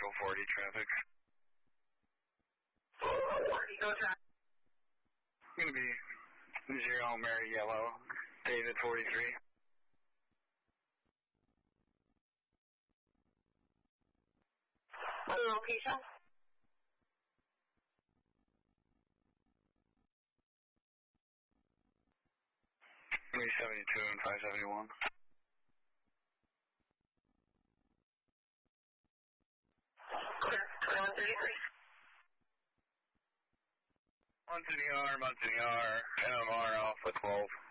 Central 40 traffic. Go traffic. Going to be 0 Mary Yellow, David 43. Location? 372 and 571. Okay, 2133. 1 to the R, 1 to the R, MR off with 12.